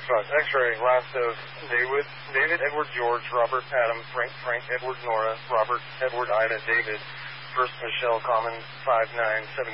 X-ray, last of David, Edward, George, Robert, Adam, Frank, Edward, Nora, Robert, Edward, Ida, David, First Michelle, Common, 5970.